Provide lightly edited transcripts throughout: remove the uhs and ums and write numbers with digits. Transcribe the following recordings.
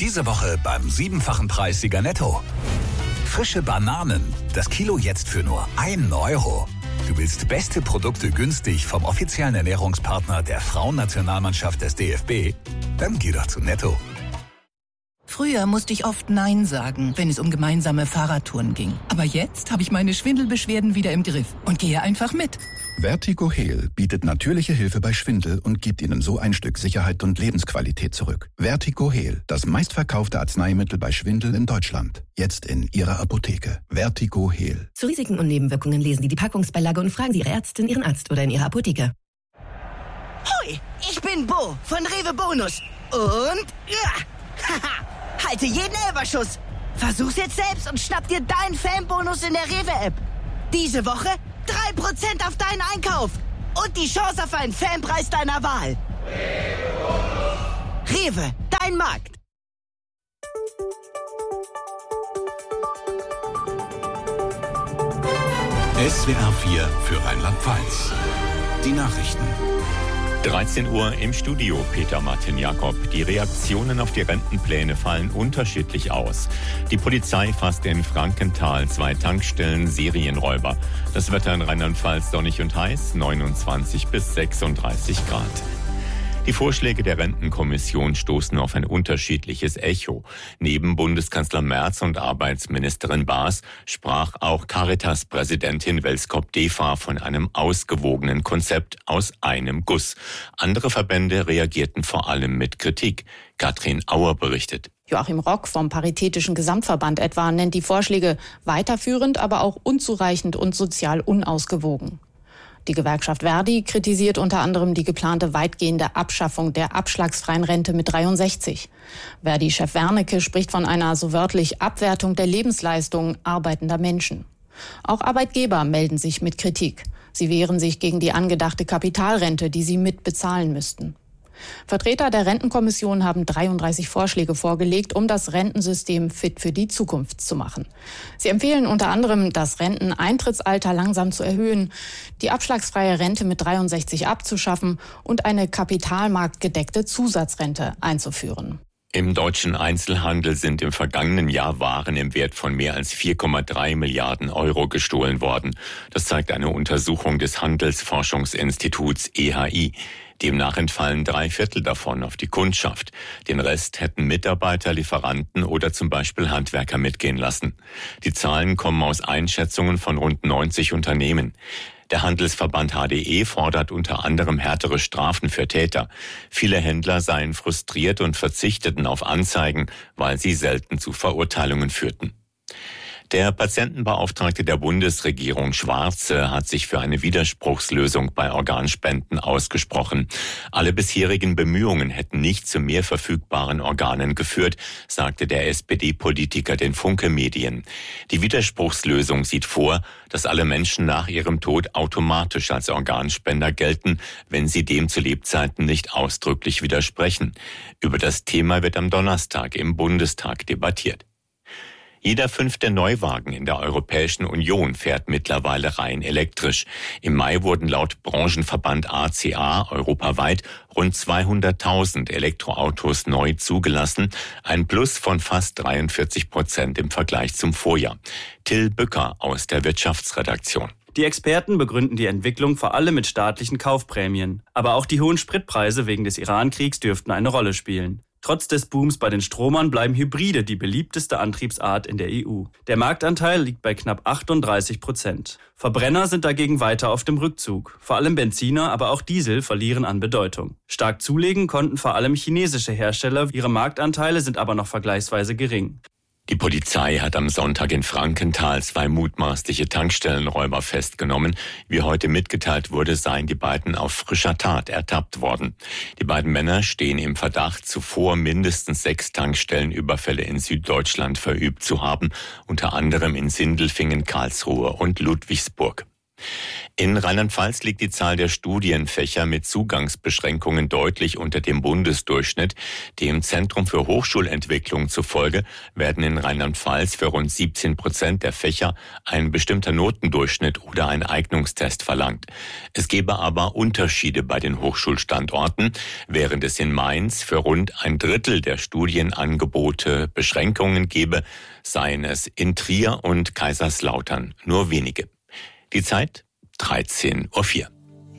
Diese Woche beim 7-fachen Preissieger Netto. Frische Bananen, das Kilo jetzt für nur 1 Euro. Du willst beste Produkte günstig vom offiziellen Ernährungspartner der Frauennationalmannschaft des DFB? Dann geh doch zu Netto. Früher musste ich oft Nein sagen, wenn es um gemeinsame Fahrradtouren ging. Aber jetzt habe ich meine Schwindelbeschwerden wieder im Griff und gehe einfach mit. Vertigo-Heal bietet natürliche Hilfe bei Schwindel und gibt Ihnen so ein Stück Sicherheit und Lebensqualität zurück. Vertigo-Heal, das meistverkaufte Arzneimittel bei Schwindel in Deutschland. Jetzt in Ihrer Apotheke. Vertigo-Heal. Zu Risiken und Nebenwirkungen lesen Sie die Packungsbeilage und fragen Sie Ihre Ärztin, Ihren Arzt oder in Ihrer Apotheke. Hoi, ich bin Bo von Rewe Bonus. Und halte jeden Elberschuss. Versuch's jetzt selbst und schnapp dir deinen Fanbonus in der Rewe-App. Diese Woche 3% auf deinen Einkauf und die Chance auf einen Fanpreis deiner Wahl. Rewe, dein Markt. SWR 4 für Rheinland-Pfalz. Die Nachrichten. 13 Uhr im Studio, Peter Martin Jakob. Die Reaktionen auf die Rentenpläne fallen unterschiedlich aus. Die Polizei fasst in Frankenthal 2 Tankstellen Serienräuber. Das Wetter in Rheinland-Pfalz sonnig und heiß, 29 bis 36 Grad. Die Vorschläge der Rentenkommission stoßen auf ein unterschiedliches Echo. Neben Bundeskanzler Merz und Arbeitsministerin Baas sprach auch Caritas-Präsidentin Welskop-Defa von einem ausgewogenen Konzept aus einem Guss. Andere Verbände reagierten vor allem mit Kritik. Katrin Auer berichtet. Joachim Rock vom Paritätischen Gesamtverband etwa nennt die Vorschläge weiterführend, aber auch unzureichend und sozial unausgewogen. Die Gewerkschaft Verdi kritisiert unter anderem die geplante weitgehende Abschaffung der abschlagsfreien Rente mit 63. Verdi-Chef Wernicke spricht von einer so wörtlich Abwertung der Lebensleistung arbeitender Menschen. Auch Arbeitgeber melden sich mit Kritik. Sie wehren sich gegen die angedachte Kapitalrente, die sie mitbezahlen müssten. Vertreter der Rentenkommission haben 33 Vorschläge vorgelegt, um das Rentensystem fit für die Zukunft zu machen. Sie empfehlen unter anderem, das Renteneintrittsalter langsam zu erhöhen, die abschlagsfreie Rente mit 63 abzuschaffen und eine kapitalmarktgedeckte Zusatzrente einzuführen. Im deutschen Einzelhandel sind im vergangenen Jahr Waren im Wert von mehr als 4,3 Milliarden Euro gestohlen worden. Das zeigt eine Untersuchung des Handelsforschungsinstituts EHI. Demnach entfallen 3/4 davon auf die Kundschaft. Den Rest hätten Mitarbeiter, Lieferanten oder zum Beispiel Handwerker mitgehen lassen. Die Zahlen kommen aus Einschätzungen von rund 90 Unternehmen. Der Handelsverband HDE fordert unter anderem härtere Strafen für Täter. Viele Händler seien frustriert und verzichteten auf Anzeigen, weil sie selten zu Verurteilungen führten. Der Patientenbeauftragte der Bundesregierung Schwarze hat sich für eine Widerspruchslösung bei Organspenden ausgesprochen. Alle bisherigen Bemühungen hätten nicht zu mehr verfügbaren Organen geführt, sagte der SPD-Politiker den Funke-Medien. Die Widerspruchslösung sieht vor, dass alle Menschen nach ihrem Tod automatisch als Organspender gelten, wenn sie dem zu Lebzeiten nicht ausdrücklich widersprechen. Über das Thema wird am Donnerstag im Bundestag debattiert. Jeder 5. Neuwagen in der Europäischen Union fährt mittlerweile rein elektrisch. Im Mai wurden laut Branchenverband ACA europaweit rund 200.000 Elektroautos neu zugelassen, ein Plus von fast 43% im Vergleich zum Vorjahr. Till Bücker aus der Wirtschaftsredaktion. Die Experten begründen die Entwicklung vor allem mit staatlichen Kaufprämien. Aber auch die hohen Spritpreise wegen des Iran-Kriegs dürften eine Rolle spielen. Trotz des Booms bei den Stromern bleiben Hybride die beliebteste Antriebsart in der EU. Der Marktanteil liegt bei knapp 38%. Verbrenner sind dagegen weiter auf dem Rückzug. Vor allem Benziner, aber auch Diesel verlieren an Bedeutung. Stark zulegen konnten vor allem chinesische Hersteller, ihre Marktanteile sind aber noch vergleichsweise gering. Die Polizei hat am Sonntag in Frankenthal 2 mutmaßliche Tankstellenräuber festgenommen. Wie heute mitgeteilt wurde, seien die beiden auf frischer Tat ertappt worden. Die beiden Männer stehen im Verdacht, zuvor mindestens 6 Tankstellenüberfälle in Süddeutschland verübt zu haben, unter anderem in Sindelfingen, Karlsruhe und Ludwigsburg. In Rheinland-Pfalz liegt die Zahl der Studienfächer mit Zugangsbeschränkungen deutlich unter dem Bundesdurchschnitt. Dem Zentrum für Hochschulentwicklung zufolge werden in Rheinland-Pfalz für rund 17% der Fächer ein bestimmter Notendurchschnitt oder ein Eignungstest verlangt. Es gebe aber Unterschiede bei den Hochschulstandorten. Während es in Mainz für rund ein Drittel der Studienangebote Beschränkungen gebe, seien es in Trier und Kaiserslautern nur wenige. Die Zeit 13:04 Uhr.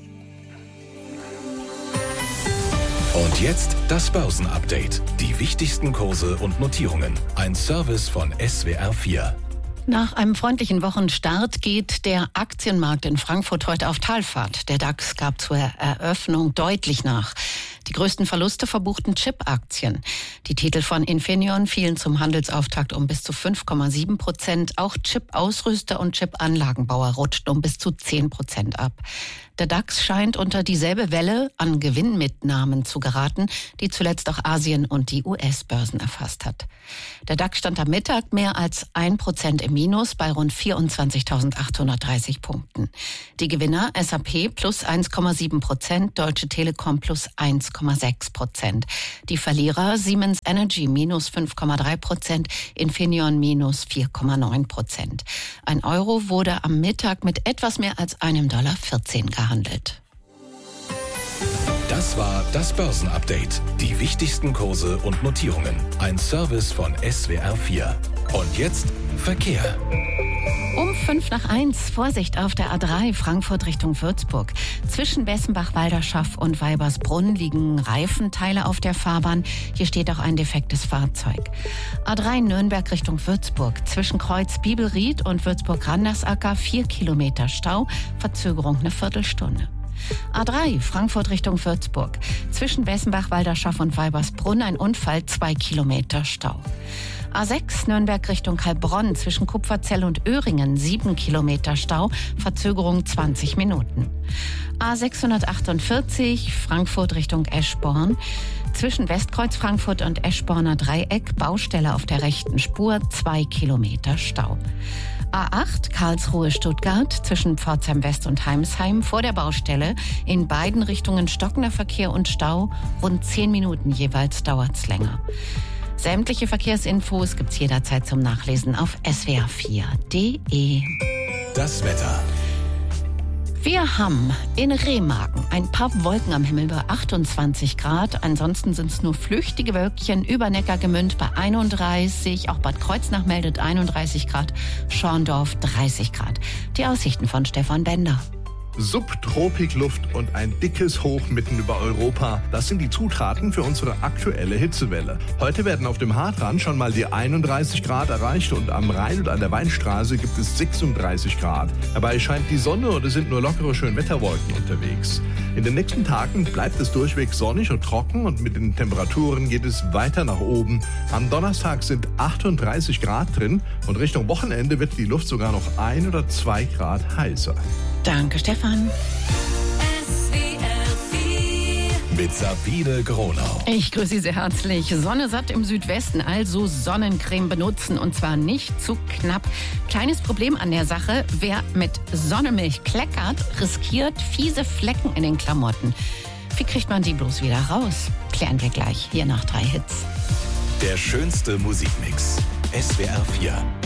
Und jetzt das Börsenupdate. Die wichtigsten Kurse und Notierungen. Ein Service von SWR 4. Nach einem freundlichen Wochenstart geht der Aktienmarkt in Frankfurt heute auf Talfahrt. Der DAX gab zur Eröffnung deutlich nach. Die größten Verluste verbuchten Chip-Aktien. Die Titel von Infineon fielen zum Handelsauftakt um bis zu 5,7%. Auch Chip-Ausrüster und Chip-Anlagenbauer rutschten um bis zu 10% ab. Der DAX scheint unter dieselbe Welle an Gewinnmitnahmen zu geraten, die zuletzt auch Asien und die US-Börsen erfasst hat. Der DAX stand am Mittag mehr als 1% im Minus bei rund 24.830 Punkten. Die Gewinner SAP plus 1,7%, Deutsche Telekom plus 1,6%. Die Verlierer Siemens Energy minus 5,3%, Infineon minus 4,9%. Ein Euro wurde am Mittag mit etwas mehr als $1,14 gehandelt. Das war das Börsenupdate. Die wichtigsten Kurse und Notierungen. Ein Service von SWR 4. Und jetzt Verkehr. Um 1:05, Vorsicht auf der A3 Frankfurt Richtung Würzburg. Zwischen Bessenbach-Walderschaff und Weibersbrunn liegen Reifenteile auf der Fahrbahn. Hier steht auch ein defektes Fahrzeug. A3 Nürnberg Richtung Würzburg. Zwischen Kreuz Bibelried und Würzburg-Randersacker 4 Kilometer Stau. Verzögerung eine Viertelstunde. A3 Frankfurt Richtung Würzburg. Zwischen Bessenbach-Walderschaff und Weibersbrunn ein Unfall, 2 Kilometer Stau. A6 Nürnberg Richtung Heilbronn zwischen Kupferzell und Öhringen 7 Kilometer Stau, Verzögerung 20 Minuten. A648 Frankfurt Richtung Eschborn zwischen Westkreuz Frankfurt und Eschborner Dreieck Baustelle auf der rechten Spur 2 Kilometer Stau. A8 Karlsruhe-Stuttgart zwischen Pforzheim West und Heimsheim vor der Baustelle in beiden Richtungen stockender Verkehr und Stau, rund 10 Minuten jeweils dauert's länger. Sämtliche Verkehrsinfos gibt's jederzeit zum Nachlesen auf swr4.de. Das Wetter. Wir haben in Remagen ein paar Wolken am Himmel bei 28 Grad. Ansonsten sind es nur flüchtige Wölkchen über Neckargemünd bei 31. Auch Bad Kreuznach meldet 31 Grad. Schorndorf 30 Grad. Die Aussichten von Stefan Bender. Subtropikluft und ein dickes Hoch mitten über Europa. Das sind die Zutaten für unsere aktuelle Hitzewelle. Heute werden auf dem Hartrand schon mal die 31 Grad erreicht und am Rhein und an der Weinstraße gibt es 36 Grad. Dabei scheint die Sonne und es sind nur lockere Schönwetterwolken unterwegs. In den nächsten Tagen bleibt es durchweg sonnig und trocken und mit den Temperaturen geht es weiter nach oben. Am Donnerstag sind 38 Grad drin und Richtung Wochenende wird die Luft sogar noch 1 oder 2 Grad heißer. Danke, Stefan. Mit Sabine Gronau. Ich grüße Sie sehr herzlich. Sonne satt im Südwesten, also Sonnencreme benutzen und zwar nicht zu knapp. Kleines Problem an der Sache, wer mit Sonnenmilch kleckert, riskiert fiese Flecken in den Klamotten. Wie kriegt man die bloß wieder raus? Klären wir gleich hier nach 3 Hits. Der schönste Musikmix. SWR 4.